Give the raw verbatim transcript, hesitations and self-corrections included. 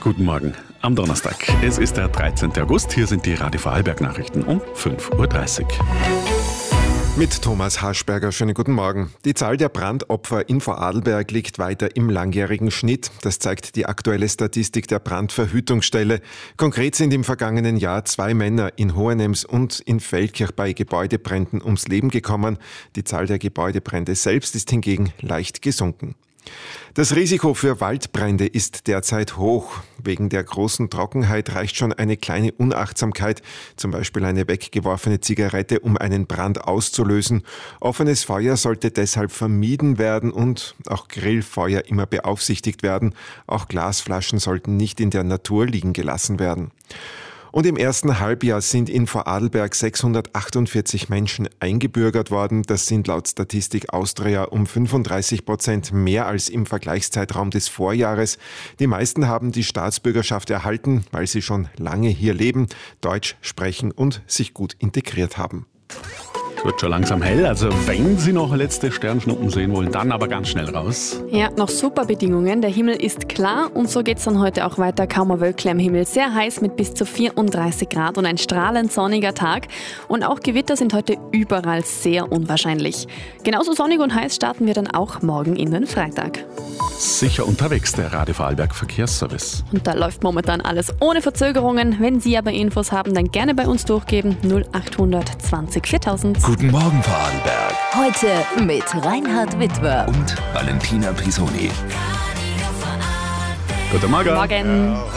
Guten Morgen am Donnerstag. Es ist der dreizehnten August. Hier sind die Radio Vorarlberg-Nachrichten um fünf Uhr dreißig. Mit Thomas Haschberger, schönen guten Morgen. Die Zahl der Brandopfer in Vorarlberg liegt weiter im langjährigen Schnitt. Das zeigt die aktuelle Statistik der Brandverhütungsstelle. Konkret sind im vergangenen Jahr zwei Männer in Hohenems und in Feldkirch bei Gebäudebränden ums Leben gekommen. Die Zahl der Gebäudebrände selbst ist hingegen leicht gesunken. Das Risiko für Waldbrände ist derzeit hoch. Wegen der großen Trockenheit reicht schon eine kleine Unachtsamkeit, zum Beispiel eine weggeworfene Zigarette, um einen Brand auszulösen. Offenes Feuer sollte deshalb vermieden werden und auch Grillfeuer immer beaufsichtigt werden. Auch Glasflaschen sollten nicht in der Natur liegen gelassen werden. Und im ersten Halbjahr sind in Vorarlberg sechshundertachtundvierzig Menschen eingebürgert worden. Das sind laut Statistik Austria um fünfunddreißig Prozent mehr als im Vergleichszeitraum des Vorjahres. Die meisten haben die Staatsbürgerschaft erhalten, weil sie schon lange hier leben, Deutsch sprechen und sich gut integriert haben. Es wird schon langsam hell, also wenn Sie noch letzte Sternschnuppen sehen wollen, dann aber ganz schnell raus. Ja, noch super Bedingungen. Der Himmel ist klar und so geht's dann heute auch weiter. Kaum ein Wölkchen am Himmel. Sehr heiß mit bis zu vierunddreißig Grad und ein strahlend sonniger Tag. Und auch Gewitter sind heute überall sehr unwahrscheinlich. Genauso sonnig und heiß starten wir dann auch morgen in den Freitag. Sicher unterwegs, der Radio Vorarlberg Verkehrsservice. Und da läuft momentan alles ohne Verzögerungen. Wenn Sie aber Infos haben, dann gerne bei uns durchgeben. null achthundert zwanzig viertausend. Guten Morgen Vorarlberg. Heute mit Reinhard Witwer und Valentina Pisoni. Guten Morgen. Morgen.